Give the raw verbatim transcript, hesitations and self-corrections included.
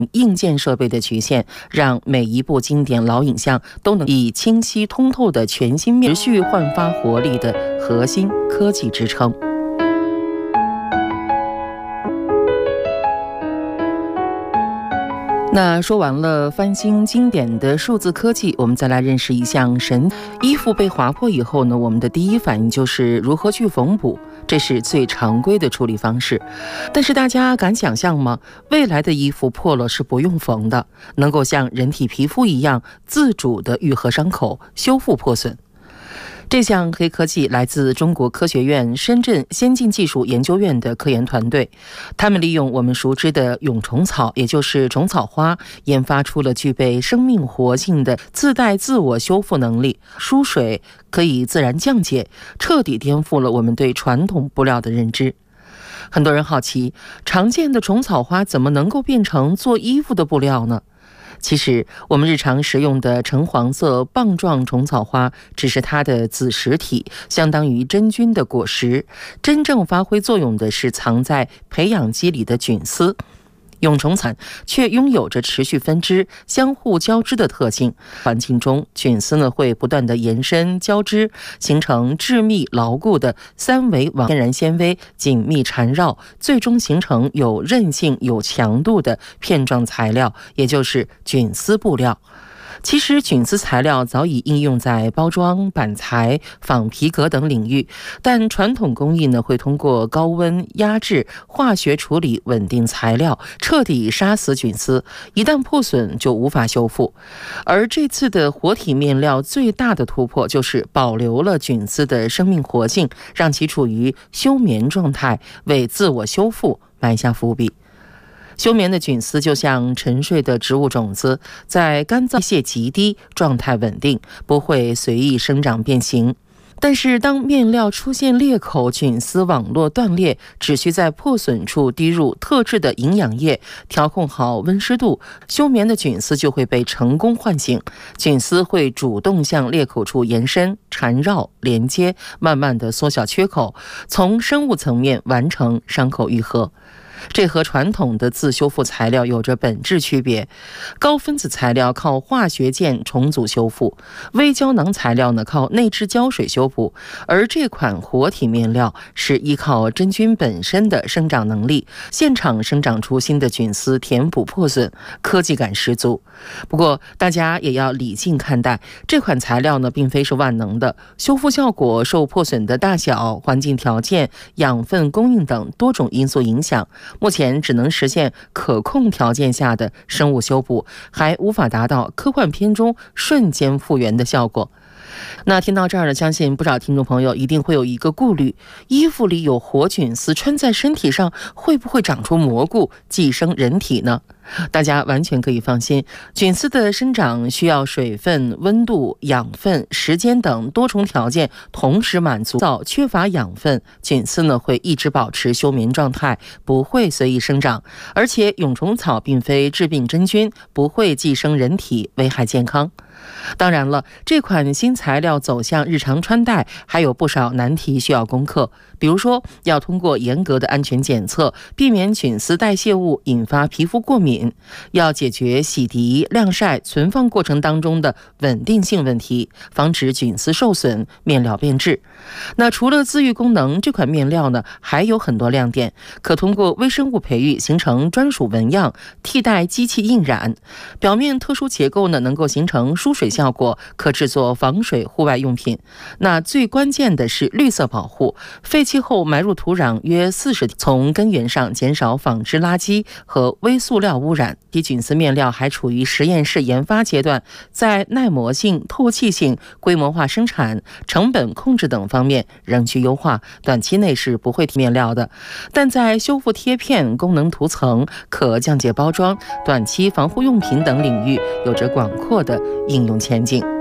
硬件设备的局限，让每一部经典老影像都能以清晰通透的全新面持续焕发活力的核心科技支撑。那说完了翻新经典的数字科技，我们再来认识一项神。衣服被划破以后呢，我们的第一反应就是如何去缝补，这是最常规的处理方式。但是大家敢想象吗？未来的衣服破了是不用缝的，能够像人体皮肤一样自主的愈合伤口，修复破损。这项黑科技来自中国科学院深圳先进技术研究院的科研团队，他们利用我们熟知的蛹虫草，也就是虫草花，研发出了具备生命活性的自带自我修复能力，疏水可以自然降解，彻底颠覆了我们对传统布料的认知。很多人好奇，常见的虫草花怎么能够变成做衣服的布料呢？其实我们日常食用的橙黄色棒状虫草花只是它的子实体，相当于真菌的果实，真正发挥作用的是藏在培养基里的菌丝。蛹虫草却拥有着持续分支、相互交织的特性。环境中，菌丝呢会不断的延伸交织，形成致密牢固的三维网，天然纤维紧密缠绕，最终形成有韧性、有强度的片状材料，也就是菌丝布料。其实菌丝材料早已应用在包装、板材、仿皮革等领域，但传统工艺呢会通过高温压制、化学处理稳定材料，彻底杀死菌丝，一旦破损就无法修复。而这次的活体面料最大的突破就是保留了菌丝的生命活性，让其处于休眠状态，为自我修复埋下伏笔。休眠的菌丝就像沉睡的植物种子，在干燥泄极低，状态稳定，不会随意生长变形。但是当面料出现裂口，菌丝网络断裂，只需在破损处滴入特制的营养液，调控好温湿度，休眠的菌丝就会被成功唤醒。菌丝会主动向裂口处延伸、缠绕、连接，慢慢的缩小缺口，从生物层面完成伤口愈合。这和传统的自修复材料有着本质区别。高分子材料靠化学键重组修复，微胶囊材料呢靠内置胶水修补，而这款活体面料是依靠真菌本身的生长能力，现场生长出新的菌丝，填补破损，科技感十足。不过大家也要理性看待，这款材料呢并非是万能的，修复效果受破损的大小、环境条件、养分供应等多种因素影响。目前只能实现可控条件下的生物修补，还无法达到科幻片中瞬间复原的效果。那听到这儿呢，相信不少听众朋友一定会有一个顾虑，衣服里有活菌丝，穿在身体上会不会长出蘑菇，寄生人体呢？大家完全可以放心，菌丝的生长需要水分、温度、养分、时间等多重条件同时满足。缺乏养分，菌丝呢会一直保持休眠状态，不会随意生长。而且蛹虫草并非致病真菌，不会寄生人体，危害健康。当然了，这款新材料走向日常穿戴还有不少难题需要攻克，比如说要通过严格的安全检测，避免菌丝代谢物引发皮肤过敏，要解决洗涤、晾晒、存放过程当中的稳定性问题，防止菌丝受损、面料变质。那除了自愈功能，这款面料呢还有很多亮点，可通过微生物培育形成专属纹样，替代机器印染。表面特殊结构呢能够形成疏水效果，可制作防水户外用品。那最关键的是绿色保护，废弃后埋入土壤约四十天，从根源上减少纺织垃圾和微塑料污染。低菌丝面料还处于实验室研发阶段，在耐磨性、透气性、规模化生产、成本控制等方面仍需优化，短期内是不会提面料的。但在修复贴片、功能涂层、可降解包装、短期防护用品等领域有着广阔的应用前景。